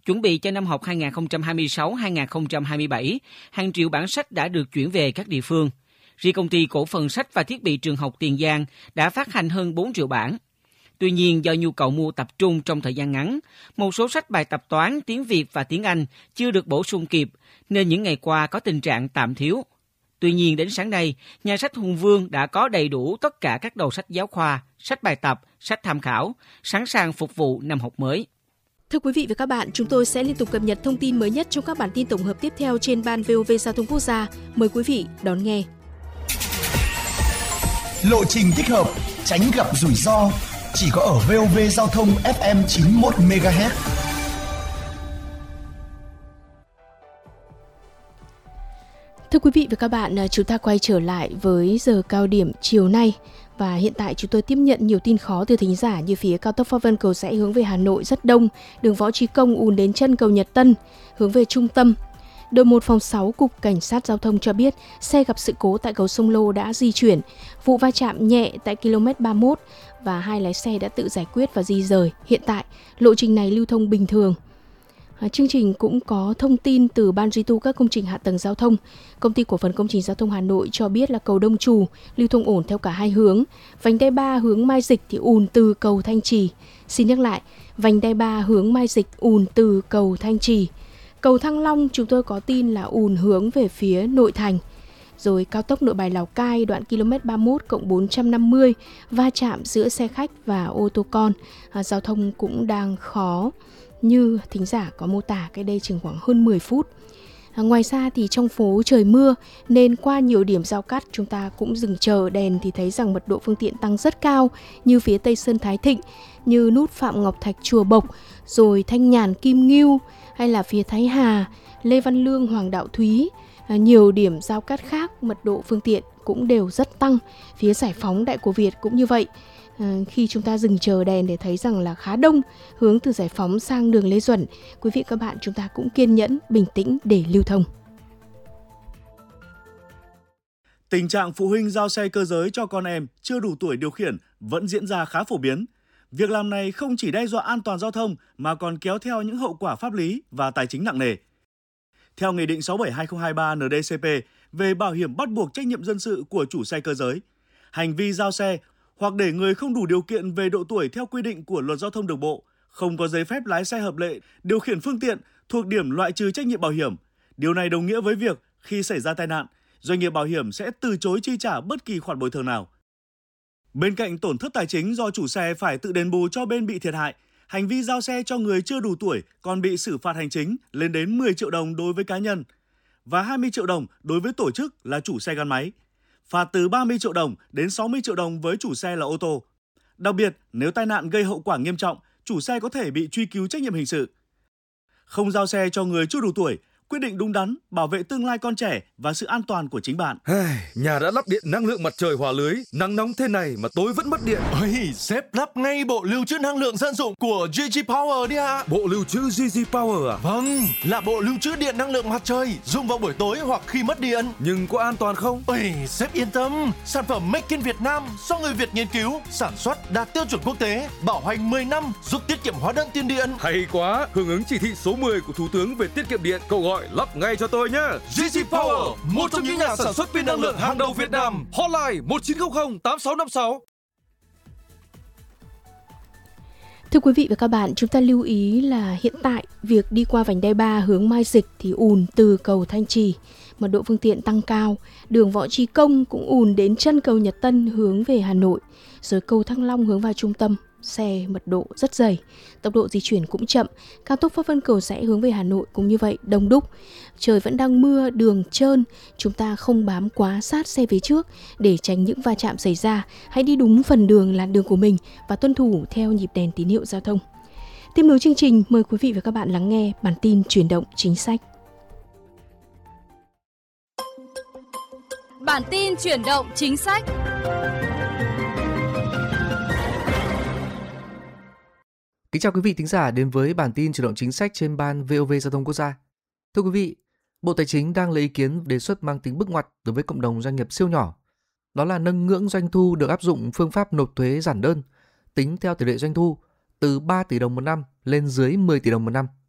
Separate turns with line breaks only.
Chuẩn bị cho năm học 2026-2027, hàng triệu bản sách đã được chuyển về các địa phương. Riêng Công ty Cổ phần Sách và Thiết bị Trường học Tiền Giang đã phát hành hơn 4 triệu bản. Tuy nhiên, do nhu cầu mua tập trung trong thời gian ngắn, một số sách bài tập toán, tiếng Việt và tiếng Anh chưa được bổ sung kịp, nên những ngày qua có tình trạng tạm thiếu. Tuy nhiên, đến sáng nay, nhà sách Hùng Vương đã có đầy đủ tất cả các đầu sách giáo khoa, sách bài tập, sách tham khảo, sẵn sàng phục vụ năm học mới.
Thưa quý vị và các bạn, chúng tôi sẽ liên tục cập nhật thông tin mới nhất trong các bản tin tổng hợp tiếp theo trên Ban VOV Giao thông Quốc gia. Mời quý vị đón nghe.
Lộ trình thích hợp, tránh gặp rủi ro, chỉ có ở VOV Giao thông FM 91 MHz.
Thưa quý vị và các bạn, chúng ta quay trở lại với giờ cao điểm chiều nay. Và hiện tại chúng tôi tiếp nhận nhiều tin khó từ thính giả như phía cao tốc Pháp Vân Cầu Giẽ hướng về Hà Nội rất đông, đường Võ Chí Công ùn đến chân cầu Nhật Tân, hướng về trung tâm. Đội 1 phòng 6 Cục Cảnh sát Giao thông cho biết xe gặp sự cố tại cầu Sông Lô đã di chuyển. Vụ va chạm nhẹ tại km 31 và hai lái xe đã tự giải quyết và di rời. Hiện tại, lộ trình này lưu thông bình thường. Chương trình cũng có thông tin từ Ban duy tu các công trình hạ tầng giao thông. Công ty Cổ phần Công trình Giao thông Hà Nội cho biết là cầu Đông Trù lưu thông ổn theo cả hai hướng. Vành đai 3 hướng Mai Dịch thì ùn từ cầu Thanh Trì. Xin nhắc lại, vành đai 3 hướng Mai Dịch ùn từ cầu Thanh Trì. Cầu Thăng Long chúng tôi có tin là ùn hướng về phía nội thành. Rồi cao tốc Nội Bài Lào Cai đoạn km 31+450 va chạm giữa xe khách và ô tô con. Giao thông cũng đang khó như thính giả có mô tả, cái đây chừng khoảng hơn 10 phút. Ngoài ra thì trong phố trời mưa nên qua nhiều điểm giao cắt chúng ta cũng dừng chờ đèn thì thấy rằng mật độ phương tiện tăng rất cao, như phía Tây Sơn Thái Thịnh, như nút Phạm Ngọc Thạch Chùa Bộc, rồi Thanh Nhàn Kim Ngưu, hay là phía Thái Hà, Lê Văn Lương Hoàng Đạo Thúy. Nhiều điểm giao cắt khác mật độ phương tiện cũng đều rất tăng. Phía Giải Phóng Đại Cổ Việt cũng như vậy. Khi chúng ta dừng chờ đèn để thấy rằng là khá đông hướng từ Giải Phóng sang đường Lê Duẩn. Quý vị các bạn, chúng ta cũng kiên nhẫn, bình tĩnh để lưu thông.
Tình trạng phụ huynh giao xe cơ giới cho con em chưa đủ tuổi điều khiển vẫn diễn ra khá phổ biến. Việc làm này không chỉ đe dọa an toàn giao thông mà còn kéo theo những hậu quả pháp lý và tài chính nặng nề. Theo Nghị định 67/2023 NDCP về bảo hiểm bắt buộc trách nhiệm dân sự của chủ xe cơ giới, hành vi giao xe hoặc để người không đủ điều kiện về độ tuổi theo quy định của Luật Giao thông Đường bộ, không có giấy phép lái xe hợp lệ, điều khiển phương tiện thuộc điểm loại trừ trách nhiệm bảo hiểm. Điều này đồng nghĩa với việc khi xảy ra tai nạn, doanh nghiệp bảo hiểm sẽ từ chối chi trả bất kỳ khoản bồi thường nào. Bên cạnh tổn thất tài chính do chủ xe phải tự đền bù cho bên bị thiệt hại, hành vi giao xe cho người chưa đủ tuổi còn bị xử phạt hành chính lên đến 10 triệu đồng đối với cá nhân và 20 triệu đồng đối với tổ chức là chủ xe gắn máy. Phạt từ 30 triệu đồng đến 60 triệu đồng với chủ xe là ô tô. Đặc biệt, nếu tai nạn gây hậu quả nghiêm trọng, chủ xe có thể bị truy cứu trách nhiệm hình sự. Không giao xe cho người chưa đủ tuổi, quyết định đúng đắn, bảo vệ tương lai con trẻ và sự an toàn của chính bạn.
Nhà đã lắp điện năng lượng mặt trời hòa lưới, nắng nóng thế này mà tối vẫn mất điện.
Ôi, sếp lắp ngay bộ lưu trữ năng lượng dân dụng của GG Power đi ạ.
Bộ lưu trữ GG Power à?
Vâng, là bộ lưu trữ điện năng lượng mặt trời, dùng vào buổi tối hoặc khi mất điện.
Nhưng có an toàn không?
Ôi, sếp yên tâm, sản phẩm Make in Việt Nam do người Việt nghiên cứu, sản xuất đạt tiêu chuẩn quốc tế, bảo hành 10 năm, giúp tiết kiệm hóa đơn tiền điện.
Hay quá, hưởng ứng chỉ thị số 10 của Thủ tướng về tiết kiệm điện, cậu gọi lắp ngay cho tôi nhé.
GG Power, một trong những nhà sản xuất pin năng lượng hàng đầu Việt Nam.
Hotline 1900 8656.
Thưa quý vị và các bạn, chúng ta lưu ý là hiện tại việc đi qua vành đai 3 hướng Mai Dịch thì ùn từ cầu Thanh Trì, mật độ phương tiện tăng cao. Đường Võ Chí Công cũng ùn đến chân cầu Nhật Tân hướng về Hà Nội, rồi cầu Thăng Long hướng vào trung tâm. Xe mật độ rất dày, tốc độ di chuyển cũng chậm. Cao tốc Pháp Vân Cầu Giẽ hướng về Hà Nội cũng như vậy, đông đúc. Trời vẫn đang mưa, đường trơn, chúng ta không bám quá sát xe phía trước để tránh những va chạm xảy ra. Hãy đi đúng phần đường, làn đường của mình và tuân thủ theo nhịp đèn tín hiệu giao thông. Tiếp nối chương trình, mời quý vị và các bạn lắng nghe bản tin chuyển động chính sách.
Bản tin chuyển động chính sách.
Kính chào quý vị thính giả đến với bản tin chuyển động chính sách trên Ban VOV Giao thông Quốc gia. Thưa quý vị, Bộ Tài chính đang lấy ý kiến đề xuất mang tính bước ngoặt đối với cộng đồng doanh nghiệp siêu nhỏ. Đó là nâng ngưỡng doanh thu được áp dụng phương pháp nộp thuế giản đơn, tính theo tỷ lệ doanh thu từ 3 tỷ đồng một năm lên dưới 10 tỷ đồng một năm.